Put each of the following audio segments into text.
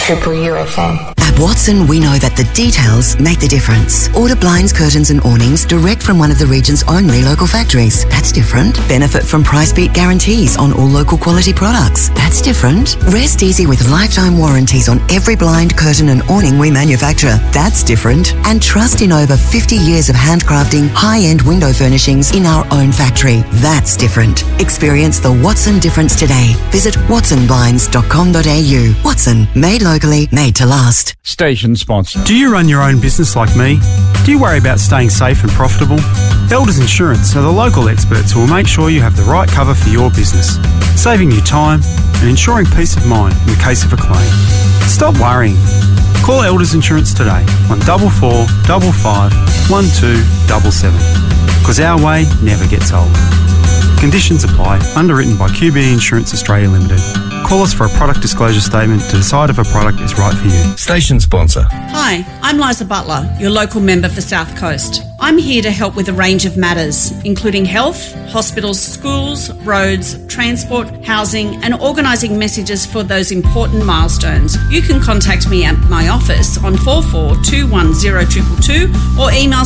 Triple UFM. At Watson, we know that the details make the difference. Order blinds, curtains and awnings direct from one of the region's only local factories. That's different. Benefit from price beat guarantees on all local quality products. That's different. Rest easy with lifetime warranties on every blind, curtain and awning we manufacture. That's different. And trust in over 50 years of handcrafting high-end window furnishings in our own factory. That's different. Experience the Watson difference today. Visit watsonblinds.com.au. Watson, made locally, made to last. Station sponsor. Do you run your own business like me? Do you worry about staying safe and profitable? Elders Insurance are the local experts who will make sure you have the right cover for your business, saving you time and ensuring peace of mind in the case of a claim. Stop worrying. Call Elders Insurance today on 44 55 1277, because our way never gets old. Conditions apply. Underwritten by QBE Insurance Australia Limited. Call us for a product disclosure statement to decide if a product is right for you. Station sponsor. Hi, I'm Liza Butler, your local member for South Coast. I'm here to help with a range of matters, including health, hospitals, schools, roads, transport, housing, and organising messages for those important milestones. You can contact me at my office on 44210222 or email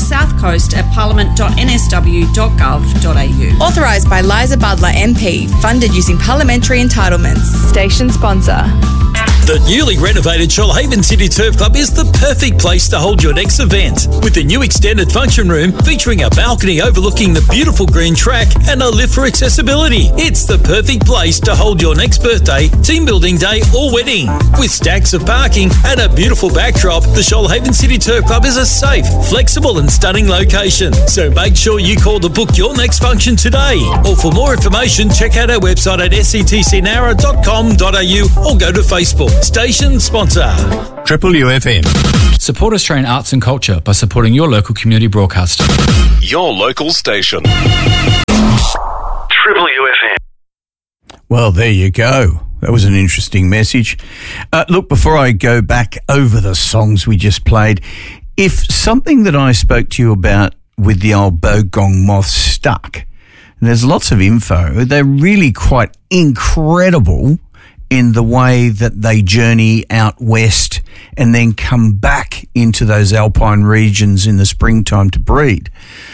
southcoast@parliament.nsw.gov.au. Authorised by Liza Butler MP, funded using parliamentary entitlements. Station sponsor. The newly renovated Shoalhaven City Turf Club is the perfect place to hold your next event. With the new extended function room featuring a balcony overlooking the beautiful green track and a lift for accessibility. It's the perfect place to hold your next birthday, team building day or wedding. With stacks of parking and a beautiful backdrop, the Shoalhaven City Turf Club is a safe, flexible and stunning location. So make sure you call to book your next function today. Or for more information, check out our website at sctcnara.com.au or go to Facebook. Station sponsor. Triple UFM. Support Australian arts and culture by supporting your local community broadcaster. Your local station. Triple UFM. Well, there you go. That was an interesting message. Look, before I go back over the songs we just played, if something that I spoke to you about with the old bogong moth stuck, and there's lots of info, they're really quite incredible in the way that they journey out west and then come back into those alpine regions in the springtime to breed.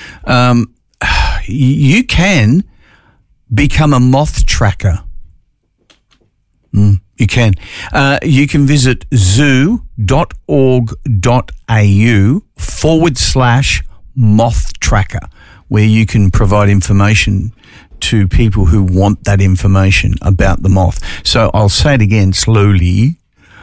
You can become a moth tracker. You can. You can visit zoo.org.au/moth tracker, where you can provide information to people who want that information about the moth. So I'll say it again slowly.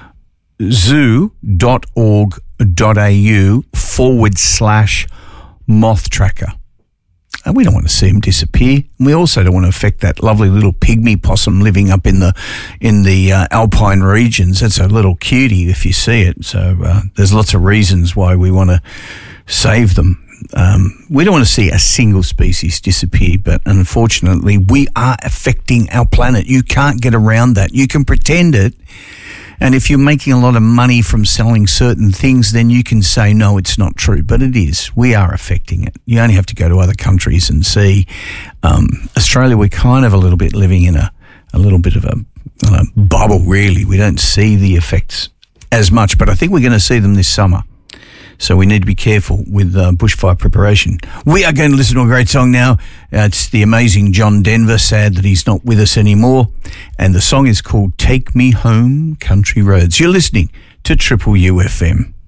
zoo.org.au/moth tracker. And we don't want to see them disappear. We also don't want to affect that lovely little pygmy possum living up in the alpine regions. That's a little cutie if you see it. So there's lots of reasons why we want to save them. We don't want to see a single species disappear, but unfortunately we are affecting our planet. You can't get around that. You can pretend it, and if you're making a lot of money from selling certain things, then you can say, no, it's not true, but it is. We are affecting it. You only have to go to other countries and see. Australia, we're kind of a little bit living in a little bit of a bubble, really. We don't see the effects as much, but I think we're going to see them this summer. So we need to be careful with bushfire preparation. We are going to listen to a great song now. It's the amazing John Denver. Sad that he's not with us anymore. And the song is called Take Me Home, Country Roads. You're listening to Triple UFM.